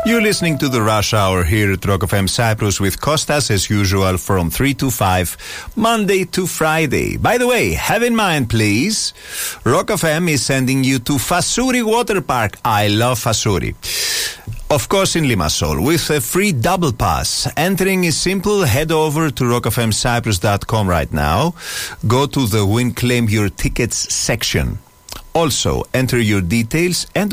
You're listening to the Rush Hour here at Rock FM Cyprus with Kostas as usual from 3 to 5, Monday to Friday. By the way, have in mind please, Rock FM is sending you to Fassouri Water Park. I love Fassouri. Of course in Limassol, with a free double pass. Entering is simple. Head over to rockfmcyprus.com right now. Go to the Win Claim Your Tickets section. Also, enter your details and